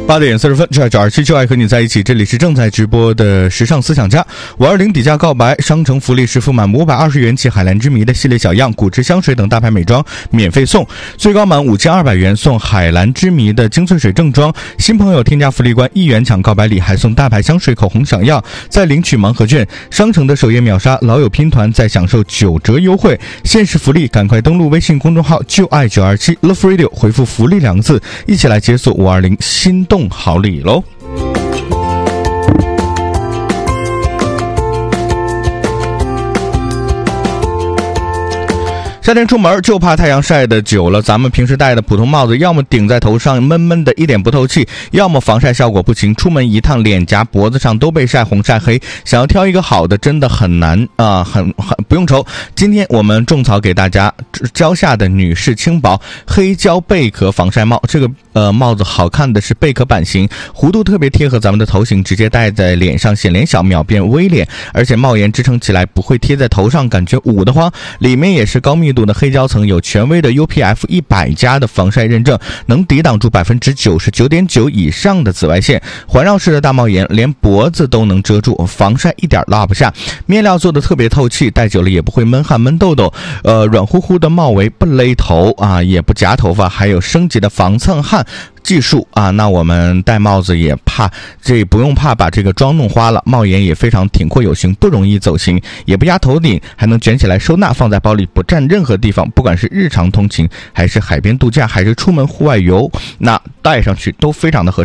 8点40分，这927就爱和你在一起。这里是正在直播的时尚思想家520底价告白，商城福利是付满520元起海蓝之谜的系列小样、古驰香水等大牌美妆免费送，最高满5200元送海蓝之谜的精粹水正装。新朋友添加福利关1元抢告白礼，还送大牌香水口红小样，再领取盲盒券。商城的首页秒杀，老友拼团再享受9折优惠，限时福利，赶快登录微信公众号就爱927 Love Radio， 回复福利2个字，一起来解锁520心动好礼喽！夏天出门就怕太阳晒得久了，咱们平时戴的普通帽子要么顶在头上闷闷的一点不透气，要么防晒效果不行，出门一趟脸颊脖子上都被晒红晒黑，想要挑一个好的真的很难很不用愁。今天我们种草给大家蕉下的女士轻薄黑胶贝壳防晒帽。这个帽子好看的是贝壳版型，弧度特别贴合咱们的头型，直接戴在脸上显脸小，秒变微脸，而且帽檐支撑起来不会贴在头上感觉捂得慌，里面也是高密度的黑胶层，有权威的 UPF100加的防晒认证，能抵挡住 99.9% 以上的紫外线，环绕式的大帽檐连脖子都能遮住，防晒一点落不下，面料做的特别透气，戴久了也不会闷汗闷痘痘，软乎乎的帽围不勒头也不夹头发，还有升级的防蹭汗技术那我们戴帽子也不用怕把这个妆弄花了，帽檐也非常挺阔有型，不容易走形，也不压头顶，还能卷起来收纳，放在包里不占任何地方，不管是日常通勤还是海边度假还是出门户外游，那戴上去都非常的合适。